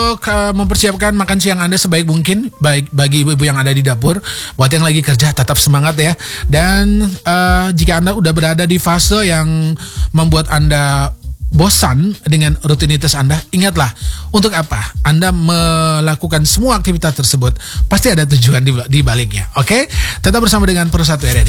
mempersiapkan makan siang Anda sebaik mungkin, baik bagi ibu-ibu yang ada di dapur. Buat yang lagi kerja tetap semangat ya. Dan jika Anda udah berada di fase yang membuat Anda bosan dengan rutinitas Anda, ingatlah, untuk apa Anda melakukan semua aktivitas tersebut? Pasti ada tujuan di baliknya. Oke? Tetap bersama dengan Pro 1 RRI.